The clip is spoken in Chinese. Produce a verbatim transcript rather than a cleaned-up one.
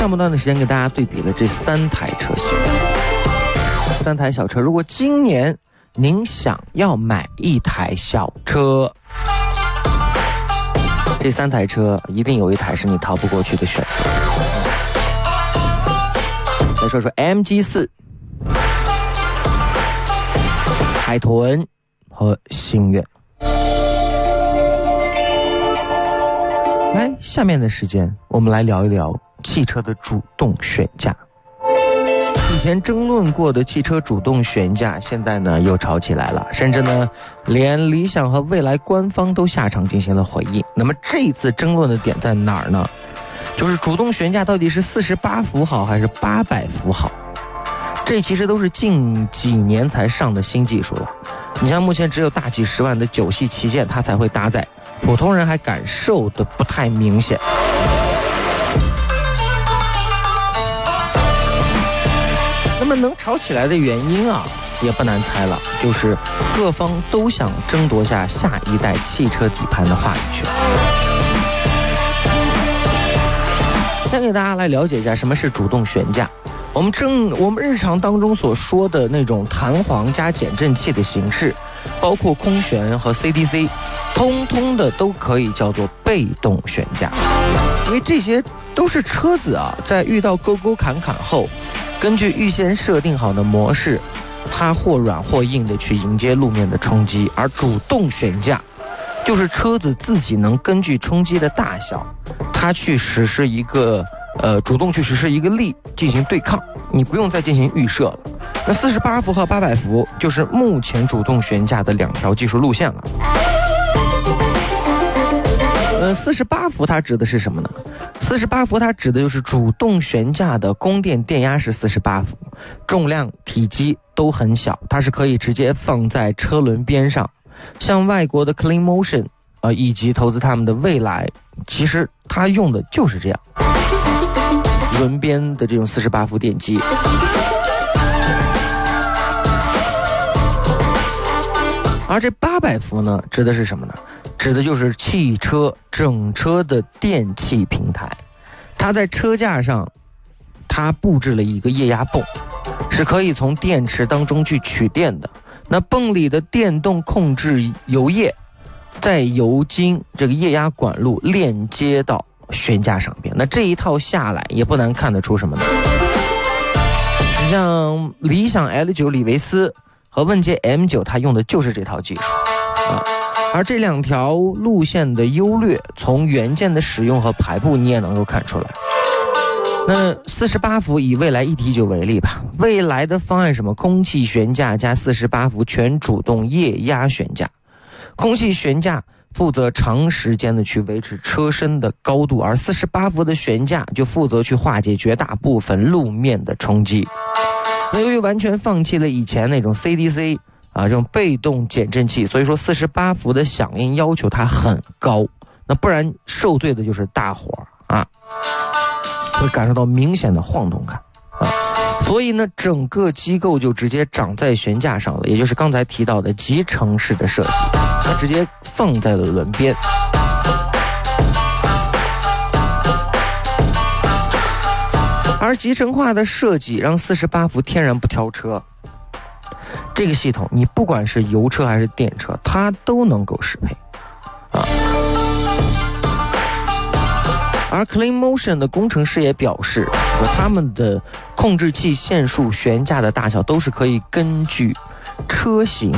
上半段的时间给大家对比了这三台车型，三台小车。如果今年您想要买一台小车，这三台车一定有一台是你逃不过去的选择。再说说 M G 四、海豚和星越。来，下面的时间我们来聊一聊汽车的主动悬架。以前争论过的汽车主动悬架，现在呢又吵起来了，甚至呢连理想和蔚来官方都下场进行了回应。那么这一次争论的点在哪儿呢？就是主动悬架到底是四十八伏好还是八百伏好？这其实都是近几年才上的新技术了。你像目前只有大几十万的九系旗舰它才会搭载，普通人还感受的不太明显。那么能吵起来的原因啊，也不难猜了，就是各方都想争夺下下一代汽车底盘的话语权。先给大家来了解一下什么是主动悬架。我们正我们日常当中所说的那种弹簧加减震器的形式，包括空悬和 C D C， 通通的都可以叫做被动悬架，因为这些都是车子啊在遇到沟沟坎坎后，根据预先设定好的模式，它或软或硬的去迎接路面的冲击。而主动悬架就是车子自己能根据冲击的大小，它去实施一个呃主动去实施一个力进行对抗，你不用再进行预设了。那四十八伏和八百伏就是目前主动悬架的两条技术路线了。呃，四十八伏它指的是什么呢？四十八伏它指的就是主动悬架的供电电压是四十八伏，重量体积都很小，它是可以直接放在车轮边上。像外国的 Clean Motion 呃，以及投资他们的蔚来，其实它用的就是这样轮边的这种四十八伏电机。而这八百伏呢，指的是什么呢？指的就是汽车整车的电气平台。它在车架上，它布置了一个液压泵，是可以从电池当中去取电的。那泵里的电动控制油液，再由经这个液压管路链接到悬架上边。那这一套下来，也不难看得出什么呢？你像理想 L 九 李维斯和问界 M 九， 它用的就是这套技术啊。而这两条路线的优劣，从元件的使用和排布你也能够看出来。那四十八伏以蔚来 E T 九 为例吧，蔚来的方案什么空气悬架加四十八伏全主动液压悬架，空气悬架负责长时间的去维持车身的高度，而四十八伏的悬架就负责去化解绝大部分路面的冲击。那由于完全放弃了以前那种 C D C 啊这种被动减震器，所以说四十八伏的响应要求它很高，那不然受罪的就是大伙啊。会感受到明显的晃动感啊，所以呢，整个机构就直接长在悬架上了，也就是刚才提到的集成式的设计，它直接放在了轮边。而集成化的设计让四十八伏天然不挑车，这个系统你不管是油车还是电车，它都能够适配啊。而 Clean Motion 的工程师也表示，他们的控制器线束悬架的大小都是可以根据车型